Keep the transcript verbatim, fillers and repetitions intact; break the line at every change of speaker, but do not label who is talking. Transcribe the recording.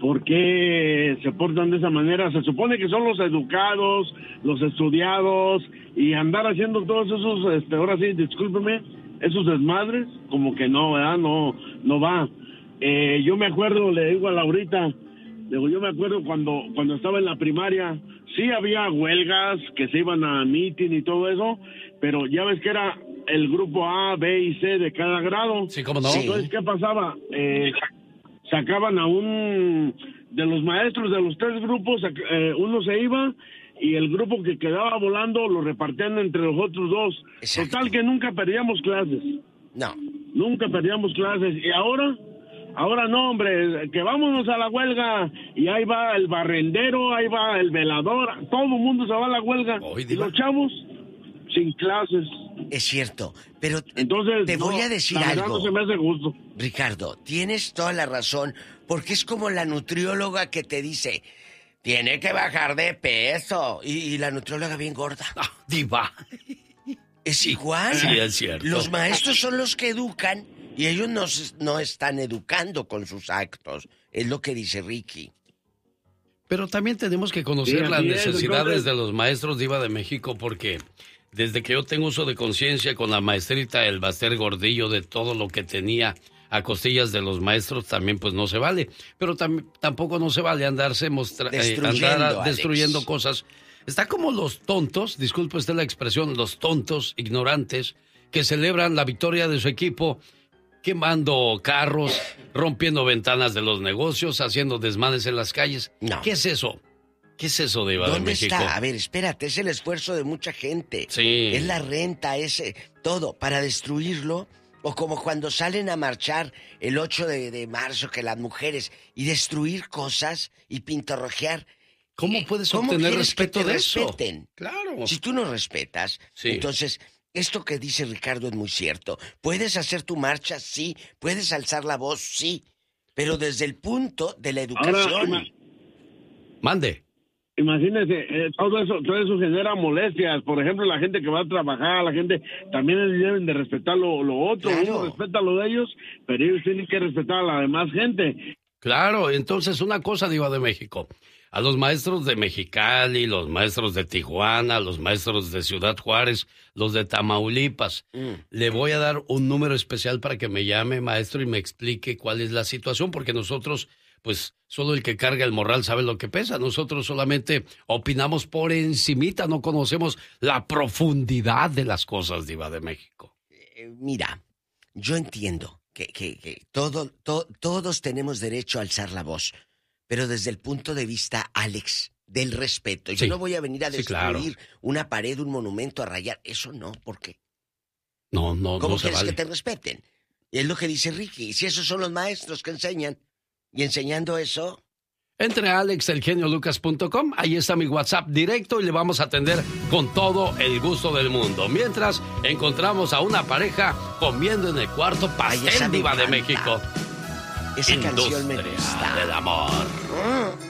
¿por qué se portan de esa manera? Se supone que son los educados, los estudiados, y andar haciendo todos esos, este, ahora sí, discúlpeme, esos desmadres, como que no, ¿verdad? No, no va. Eh, yo me acuerdo, le digo a Laurita, digo, yo me acuerdo cuando, cuando estaba en la primaria, sí había huelgas que se iban a mitin y todo eso, pero ya ves que era el grupo A, B y C de cada grado.
Sí, ¿cómo no?
Entonces, ¿qué pasaba? Eh, sacaban a un de los maestros de los tres grupos, eh, uno se iba y el grupo que quedaba volando lo repartían entre los otros dos. Exacto. Total que nunca perdíamos clases.
No.
Nunca perdíamos clases. Y ahora, ahora no, hombre, que vámonos a la huelga y ahí va el barrendero, ahí va el velador, todo el mundo se va a la huelga.
Oy,
y los chavos sin clases.
Es cierto, pero
entonces
te voy
no,
a decir
la verdad
algo.
No se me hace gusto.
Ricardo, tienes toda la razón, porque es como la nutrióloga que te dice, tiene que bajar de peso, y, y la nutrióloga bien gorda.
Ah, diva.
Es igual.
Sí, es cierto.
Los maestros son los que educan y ellos no, no están educando con sus actos. Es lo que dice Ricky.
Pero también tenemos que conocer sí, las necesidades
es,
de los maestros, Diva de México, porque desde que yo tengo uso de conciencia con la maestrita El Baster Gordillo, de todo lo que tenía a costillas de los maestros, también pues no se vale. Pero tam tampoco no se vale andarse mostra destruyendo, eh, andar a, destruyendo cosas. Está como los tontos, disculpe usted la expresión, los tontos, ignorantes, que celebran la victoria de su equipo quemando carros, rompiendo ventanas de los negocios, haciendo desmanes en las calles.
No.
¿Qué es eso? ¿Qué es eso, Diva de México?
¿Dónde está? A ver, espérate, es el esfuerzo de mucha gente.
Sí.
Es la renta, es todo, para destruirlo. O como cuando salen a marchar el ocho de marzo, que las mujeres, y destruir cosas y pintorrojear.
¿Cómo puedes
¿Cómo
obtener respeto
que te
de eso?
Respeten?
Claro.
Si tú no respetas, sí. Entonces, esto que dice Ricardo es muy cierto. Puedes hacer tu marcha, sí. Puedes alzar la voz, sí. Pero desde el punto de la educación.
Ahora,
mande.
Imagínese, eh, todo eso, todo eso genera molestias. Por ejemplo, la gente que va a trabajar, la gente también deben de respetar lo, lo otro.
Claro.
Uno respeta lo de ellos, pero ellos tienen que respetar a la demás gente.
Claro, entonces una cosa, Diva de México. A los maestros de Mexicali, los maestros de Tijuana, los maestros de Ciudad Juárez, los de Tamaulipas, mm. le voy a dar un número especial para que me llame, maestro, y me explique cuál es la situación, porque nosotros, pues, solo el que carga el morral sabe lo que pesa. Nosotros solamente opinamos por encimita, no conocemos la profundidad de las cosas, Diva de México.
Eh, mira, yo entiendo que, que, que todo, to, todos tenemos derecho a alzar la voz, pero desde el punto de vista, Alex, del respeto. Yo sí. no voy a venir a destruir sí, claro. una pared, un monumento, a rayar. Eso no, ¿por qué?
No, no,
¿Cómo
no se
quieres
vale.
que te respeten? Y es lo que dice Ricky. Si esos son los maestros que enseñan, y enseñando eso...
Entre a alex el genio lucas punto com, ahí está mi WhatsApp directo y le vamos a atender con todo el gusto del mundo. Mientras encontramos a una pareja comiendo en el cuarto pastel, Diva de México.
Esa canción me gusta.
Del amor.